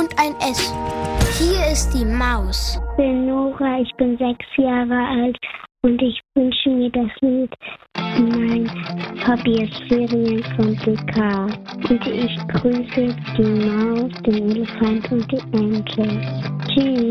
und ein S. Hier ist die Maus. Ich bin Nora, ich bin 6 Jahre alt und ich wünsche mir das Lied. Mein Hobby ist Ferien von DK. Und ich grüße die Maus, den Elefant und die Ente. Tschüss.